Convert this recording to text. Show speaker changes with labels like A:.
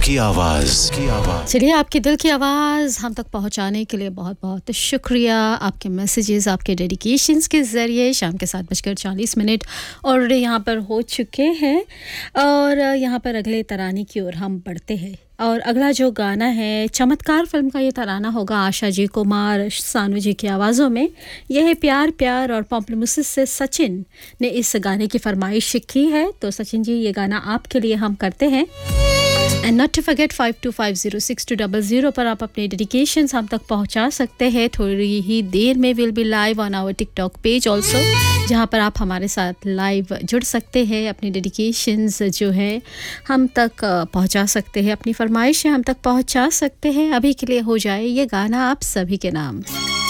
A: की आवाज।
B: चलिए, आपके दिल की आवाज़ हम तक पहुंचाने के लिए बहुत बहुत शुक्रिया। आपके मैसेजेस, आपके डेडिकेशंस के ज़रिए शाम के 7:40 ऑलरेडी यहाँ पर हो चुके हैं और यहाँ पर अगले तराने की ओर हम बढ़ते हैं। और अगला जो गाना है, चमत्कार फिल्म का ये तराना होगा आशा जी, कुमार सानू जी की आवाज़ों में। यह है प्यार प्यार और पॉम्पलेमुसिस से सचिन ने इस गाने की फरमाइश की है। तो सचिन जी, ये गाना आपके लिए हम करते हैं। एंड नॉट टू फॉरगेट 52506200 पर आप अपने डेडिकेशंस हम तक पहुंचा सकते हैं। थोड़ी ही देर में will be live on our TikTok page also, जहां पर आप हमारे साथ लाइव जुड़ सकते हैं, अपनी डेडिकेशंस जो है हम तक पहुंचा सकते हैं, अपनी फरमाइशें हम तक पहुंचा सकते हैं। अभी के लिए हो जाए ये गाना आप सभी के नाम।